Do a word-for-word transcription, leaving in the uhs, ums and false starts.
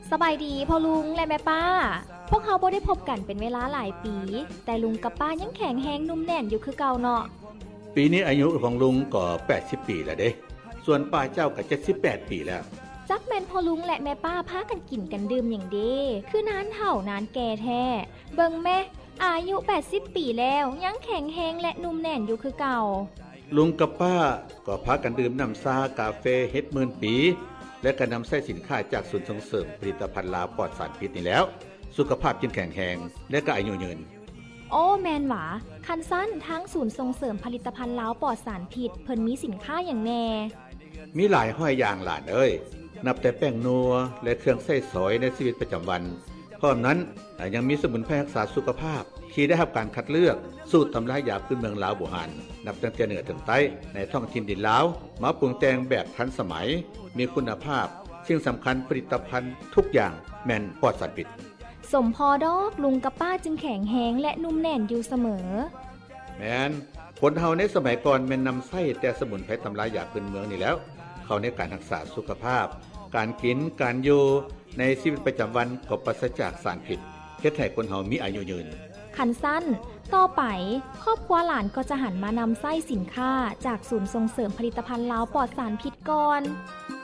สบายดีพ่อลุงและแม่ป้าพวกเขาบ่ได้พบกันเป็นเวลาหลายปีแต่ลุงกับป้ายังแข็งแรงนุ่มแน่นอยู่คือเก่าเนาะปีนี้อายุของลุงก็แปดสิบปีแล้วเด้ส่วนป้าเจ้าก็เจ็ดสิบแปดปีแล้วจักแม่นพ่อลุงและแม่ป้าพากันกินกันดื่มอย่างเด้คือนานเฒ่านานแก่แท้เบิ่งแม่อายุแปดสิบปีแล้วยังแข็งแรงและนุ่มแน่นอยู่คือเก่าลุงกับป้าก็พากันดื่มน้ำซากาแฟเฮ็ดหมื่นปีและก็นำใช้สินค้าจากศูนย์ส่งเสริมผลิตภัณฑ์ลาวปลอดสารพิษนี่แล้วสุขภาพจึงแข็งแรงและก็อายุยืนโอ้แมนหวาคันสั้นทั้งศูนย์ส่งเสริมผลิตภัณฑ์ลาวปลอดสารพิษเพิ่นมีสินค้าอย่างแน่มีหลายห้อยอย่างหลานเอ้ยนับแต่แป้งนัวและเครื่องใช้สอยในชีวิตประจำวันพร้อมนั้นยังมีสมุนไพรรักษาสุขภาพที่ได้รับการคัดเลือกสูตรตำรายาพื้นเมืองลาวโบราณนับตั้งแต่เหนือถึงใต้ในท้องถิ่นดินลาวมาปรุงแต่งแบบทันสมัยมีคุณภาพสิ่งสำคัญผลิตภัณฑ์ทุกอย่างแม่นปลอดสารพิษสมพอดอกลุงกับป้าจึงแข็งแรงและนุ่มแน่นอยู่เสมอแม่นคนเฮาในสมัยก่อนแม่นนำไส้แต่สมุนไพรตำรายาพื้นเมืองนี่แล้วเขาในการรักษาสุขภาพการกินการอยู่ในชีวิตประจำวันก็ปราศจากสารพิษเฮ็ดให้คนเฮามีอายุยืนคันสั้นต่อไปครอบครัวหลานก็จะหันมานำไส้สินค้าจากศูนย์ส่งเสริมผลิตภัณฑ์ลาวปลอดสารพิษก่อน